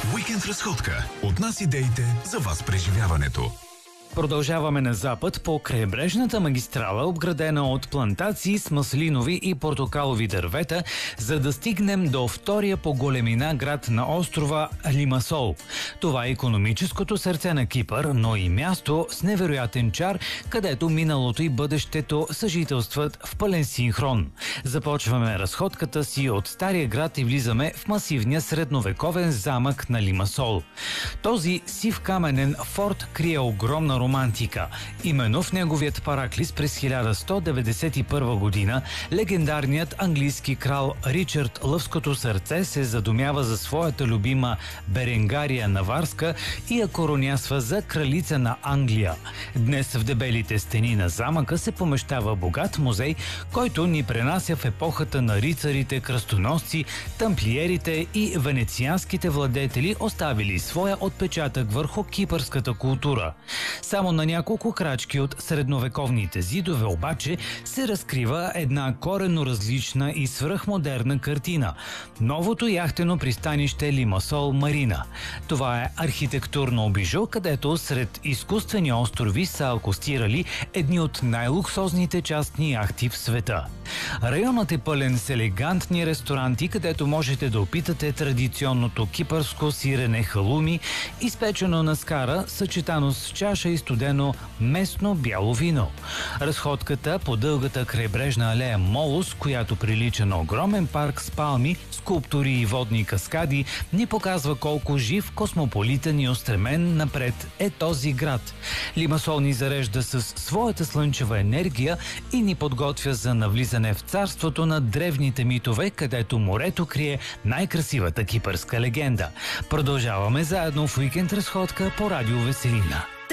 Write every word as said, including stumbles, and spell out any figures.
Уикенд разходка. От нас идеите за вас преживяването. Продължаваме на запад по крайбрежната магистрала, обградена от плантации с маслинови и портокалови дървета, за да стигнем до втория по големина град на острова Лимасол. Това е икономическото сърце на Кипър, но и място с невероятен чар, където миналото и бъдещето съжителстват в пълен синхрон. Започваме разходката си от стария град и влизаме в масивния средновековен замък на Лимасол. Този сив каменен форт крие огромна романтика. Именно в неговият параклис през хиляда сто деветдесет и първа година легендарният английски крал Ричард Лъвското сърце се задумява за своята любима Беренгария Наварска и я коронясва за кралица на Англия. Днес в дебелите стени на замъка се помещава богат музей, който ни пренася в епохата на рицарите, кръстоносци, тамплиерите и венецианските владетели, оставили своя отпечатък върху кипърската култура. Само на няколко крачки от средновековните зидове обаче се разкрива една коренно различна и свръхмодерна картина – новото яхтено пристанище Лимасол Марина. Това е архитектурно бижу, където сред изкуствени острови са акостирали едни от най-луксозните частни яхти в света. Районът е пълен с елегантни ресторанти, където можете да опитате традиционното кипърско сирене халуми, изпечено на скара, съчетано с чаша и студено местно бяло вино. Разходката по дългата крайбрежна алея Молус, която прилича на огромен парк с палми, скулптури и водни каскади, ни показва колко жив, космополитен и устремен напред е този град. Лимасол ни зарежда с своята слънчева енергия и ни подготвя за навлизане в царството на древните митове, където морето крие най-красивата кипърска легенда. Продължаваме заедно в уикенд разходка по Радио Веселина.